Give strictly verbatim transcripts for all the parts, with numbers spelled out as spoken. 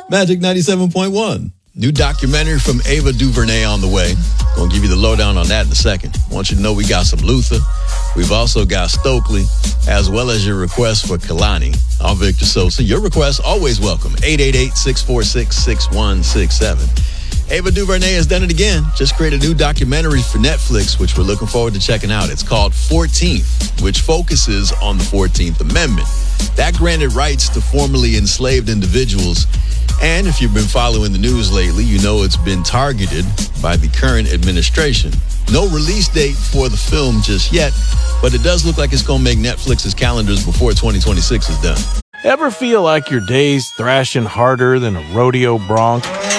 Magic ninety-seven point one. New documentary from Ava DuVernay on the way. Gonna give you the lowdown on that in a second. Want you to know we got some Luther. We've also got Stokely, as well as your request for Kalani. I'm Victor Sosa. Your request always welcome. eight eight eight, six four six, six one six seven. Ava DuVernay has done it again. Just created a new documentary for Netflix, which we're looking forward to checking out. It's called fourteenth, which focuses on the fourteenth Amendment. That granted rights to formerly enslaved individuals. And if you've been following the news lately, you know it's been targeted by the current administration. No release date for the film just yet, but it does look like it's going to make Netflix's calendars before twenty twenty-six is done. Ever feel like your day's thrashing harder than a rodeo bronc?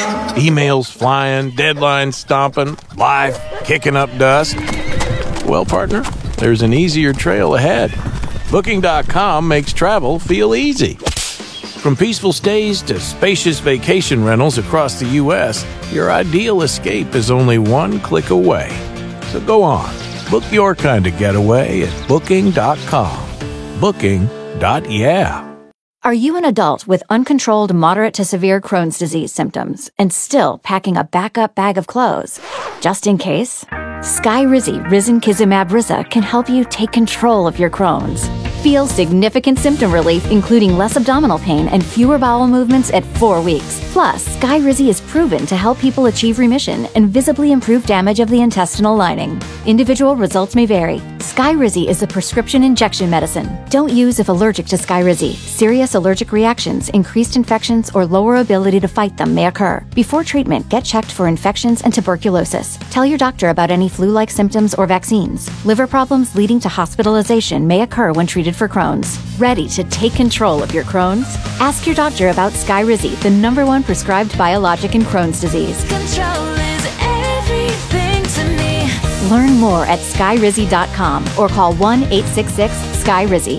Emails flying, deadlines stomping, life kicking up dust? Well, partner, there's an easier trail ahead. Booking dot com makes travel feel easy. From peaceful stays to spacious vacation rentals across the U S, your ideal escape is only one click away. So go on, book your kind of getaway at Booking dot com. Booking. Yeah. Are you an adult with uncontrolled moderate to severe Crohn's disease symptoms and still packing a backup bag of clothes? Just in case? Skyrizi Risankizumab Riza can help you take control of your Crohn's. Feel significant symptom relief, including less abdominal pain and fewer bowel movements at four weeks. Plus, Skyrizi is proven to help people achieve remission and visibly improve damage of the intestinal lining. Individual results may vary. Skyrizi is a prescription injection medicine. Don't use if allergic to Skyrizi. Serious allergic reactions, increased infections, or lower ability to fight them may occur. Before treatment, get checked for infections and tuberculosis. Tell your doctor about any flu-like symptoms or vaccines. Liver problems leading to hospitalization may occur when treated for Crohn's. Ready to take control of your Crohn's? Ask your doctor about Skyrizi, the number one prescribed biologic in Crohn's disease. Control is everything to me. Learn more at skyrizi dot com or call one eight six six, S K Y R I Z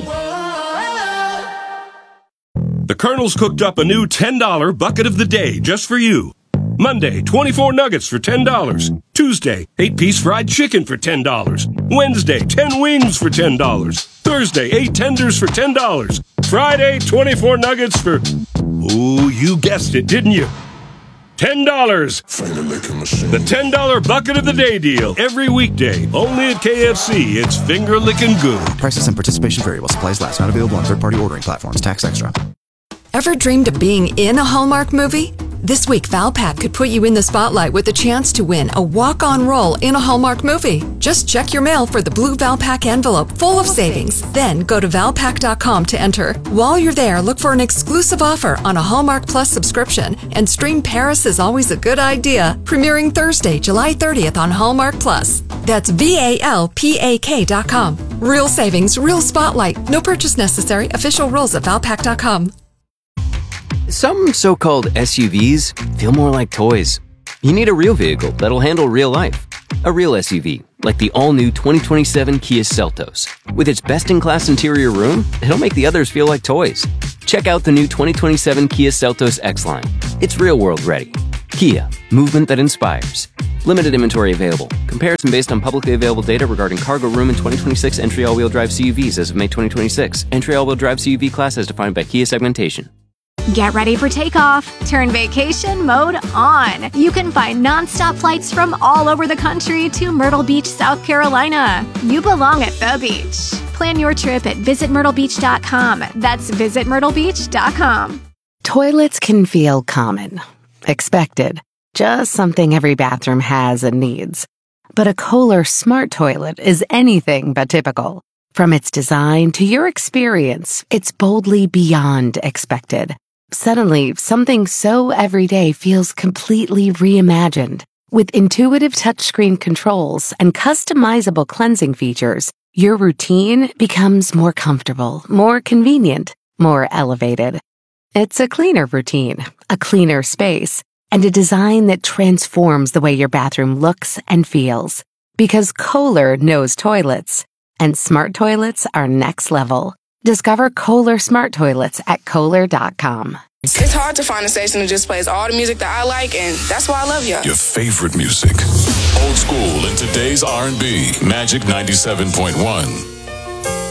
I. The Colonel's cooked up a new ten dollar bucket of the day just for you. Monday, twenty-four nuggets for ten dollars. Tuesday, eight-piece fried chicken for ten dollars. Wednesday, ten wings for ten dollars. Thursday, eight tenders for ten dollars. Friday, twenty-four nuggets for... Ooh, you guessed it, didn't you? ten dollars. The ten dollar bucket of the day deal. Every weekday. Only at K F C. It's finger-licking good. Prices and participation vary while supplies last. Not available on third-party ordering platforms. Tax extra. Ever dreamed of being in a Hallmark movie? This week, Valpak could put you in the spotlight with a chance to win a walk-on role in a Hallmark movie. Just check your mail for the blue Valpak envelope full of savings. Then go to valpak dot com to enter. While you're there, look for an exclusive offer on a Hallmark Plus subscription and stream Paris is Always a Good Idea, premiering Thursday, July thirtieth on Hallmark Plus. That's V A L P A K dot com. Real savings, real spotlight. No purchase necessary. Official rules at valpak dot com. Some so-called S U Vs feel more like toys. You need a real vehicle that'll handle real life. A real S U V, like the all-new twenty twenty-seven Kia Seltos. With its best-in-class interior room, it'll make the others feel like toys. Check out the new twenty twenty-seven Kia Seltos X-Line. It's real-world ready. Kia, movement that inspires. Limited inventory available. Comparison based on publicly available data regarding cargo room and twenty twenty-six entry all-wheel drive C U Vs as of May twenty twenty-six. Entry all-wheel drive C U V class as defined by Kia segmentation. Get ready for takeoff. Turn vacation mode on. You can find nonstop flights from all over the country to Myrtle Beach, South Carolina. You belong at the beach. Plan your trip at visit myrtle beach dot com. That's visit myrtle beach dot com. Toilets can feel common, expected, just something every bathroom has and needs. But a Kohler Smart Toilet is anything but typical. From its design to your experience, it's boldly beyond expected. Suddenly, something so everyday feels completely reimagined. With intuitive touchscreen controls and customizable cleansing features, your routine becomes more comfortable, more convenient, more elevated. It's a cleaner routine, a cleaner space, and a design that transforms the way your bathroom looks and feels. Because Kohler knows toilets, and smart toilets are next level. Discover Kohler Smart Toilets at Kohler dot com. It's hard to find a station that just plays all the music that I like, and that's why I love you. Your favorite music. Old school and today's R and B. Magic ninety-seven point one.